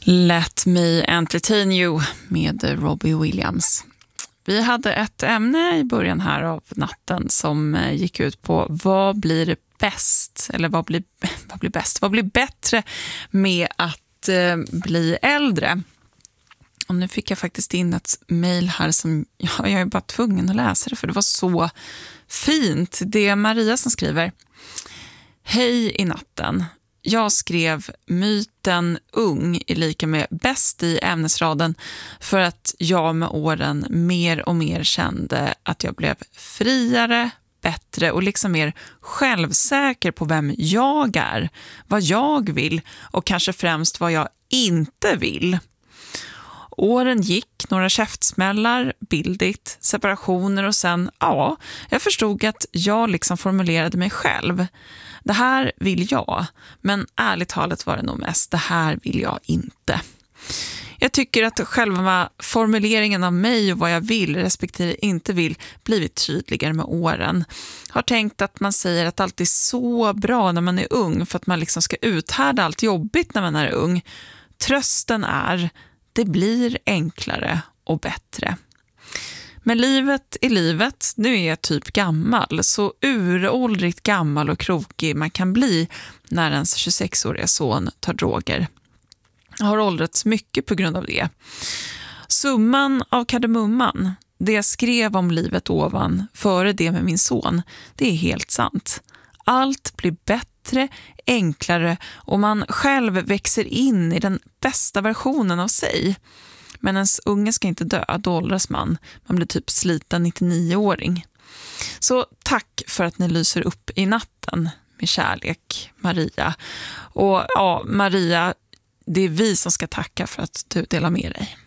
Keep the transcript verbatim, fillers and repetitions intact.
Let me entertain you med Robbie Williams. Vi hade ett ämne i början här av natten som gick ut på vad blir bäst eller vad blir, vad blir bäst, vad blir bättre med att eh, bli äldre. Och nu fick jag faktiskt in ett mejl här som ja, jag är bara tvungen att läsa det för det var så fint. Det är Maria som skriver: Hej i natten. Jag skrev myten ung är lika med bäst i ämnesraden för att jag med åren mer och mer kände att jag blev friare, bättre och liksom mer självsäker på vem jag är, vad jag vill och kanske främst vad jag inte vill. Åren gick, några käftsmällar, bildigt, separationer och sen, ja, jag förstod att jag liksom formulerade mig själv. Det här vill jag, men ärligt talat var det nog mest, det här vill jag inte. Jag tycker att själva formuleringen av mig och vad jag vill respektive inte vill blivit tydligare med åren. Har tänkt att man säger att allt är så bra när man är ung för att man liksom ska uthärda allt jobbigt när man är ung. Trösten är, det blir enklare och bättre. Men livet är livet, nu är jag typ gammal, så uråldrigt gammal och krokig man kan bli när ens tjugosexåriga son tar droger. Jag har åldrats mycket på grund av det. Summan av kardemumman, det jag skrev om livet ovan, före det med min son, det är helt sant. Allt blir bättre, enklare och man själv växer in i den bästa versionen av sig. Men ens unge ska inte dö, då åldras man. Man blir typ sliten nittionio-åring. Så tack för att ni lyser upp i natten med kärlek, Maria. Och ja, Maria, det är vi som ska tacka för att du delar med dig.